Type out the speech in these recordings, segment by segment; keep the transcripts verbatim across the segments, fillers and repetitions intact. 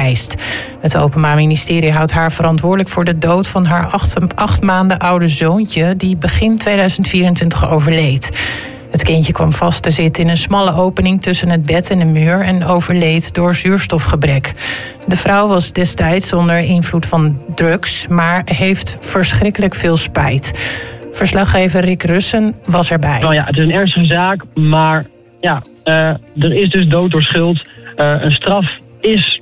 vereist. Het Openbaar Ministerie houdt haar verantwoordelijk voor de dood van haar acht, acht maanden oude zoontje, die begin tweeduizend vierentwintig overleed. Het kindje kwam vast te zitten in een smalle opening tussen het bed en de muur en overleed door zuurstofgebrek. De vrouw was destijds onder invloed van drugs, maar heeft verschrikkelijk veel spijt. Verslaggever Rick Russen was erbij. Nou ja, het is een ernstige zaak, maar ja, uh, er is dus dood door schuld. Uh, een straf is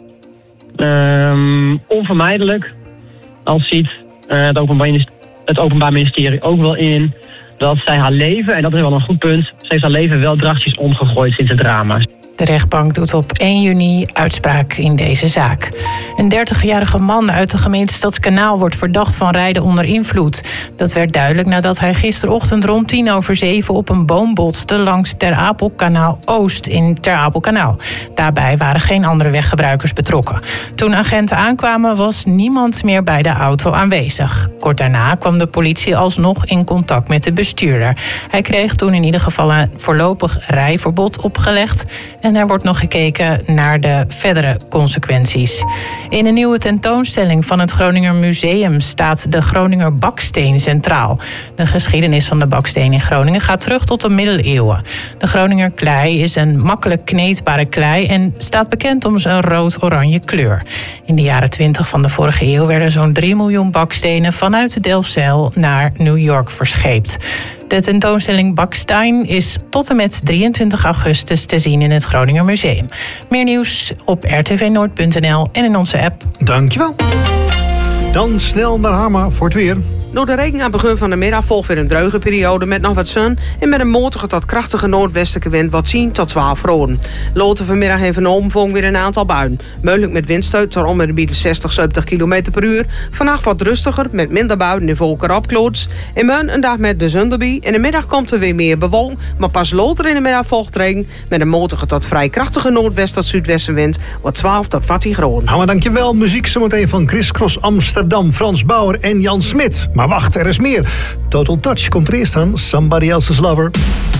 uh, onvermijdelijk. Als ziet uh, het, openbaar, het Openbaar Ministerie ook wel in dat zij haar leven, en dat is wel een goed punt, ze heeft haar leven wel drastisch omgegooid sinds het drama. De rechtbank doet op één juni uitspraak in deze zaak. Een dertigjarige man uit de gemeente Stadskanaal wordt verdacht van rijden onder invloed. Dat werd duidelijk nadat hij gisterochtend rond tien over zeven op een boom botste langs Ter Apelkanaal Oost in Ter Apelkanaal. Daarbij waren geen andere weggebruikers betrokken. Toen agenten aankwamen was niemand meer bij de auto aanwezig. Kort daarna kwam de politie alsnog in contact met de bestuurder. Hij kreeg toen in ieder geval een voorlopig rijverbod opgelegd. En er wordt nog gekeken naar de verdere consequenties. In een nieuwe tentoonstelling van het Groninger Museum staat de Groninger baksteen centraal. De geschiedenis van de baksteen in Groningen gaat terug tot de middeleeuwen. De Groninger klei is een makkelijk kneedbare klei en staat bekend om zijn rood-oranje kleur. In de jaren twintig van de vorige eeuw werden zo'n drie miljoen bakstenen vanuit Delfzijl naar New York verscheept. De tentoonstelling Bakstein is tot en met drieëntwintig augustus te zien in het Groninger Museum. Meer nieuws op r t v noord punt n l en in onze app. Dankjewel. Dan snel naar Harma voor het weer. Door de regen aan het begin van de middag volgt weer een druige periode met nog wat zon en met een matige tot krachtige noordwestelijke wind wat tien tot twaalf graden. Later vanmiddag en vanavond volgen weer een aantal buien. Mogelijk met windstoot tot om de zestig, zeventig kilometer per uur. Vannacht wat rustiger met minder buien en volker opkloots. En morgen een dag met de zon erbij. In de middag komt er weer meer bewolking, maar pas later in de middag volgt regen met een matige tot vrij krachtige noordwest tot zuidwestenwind wat twaalf tot veertien graden. Nou, maar dankjewel. Muziek zometeen van Chris Cross Amsterdam, Frans Bauer en Jan Smit. Maar wacht, er is meer. Total Touch komt er eerst aan. Somebody Else's Lover.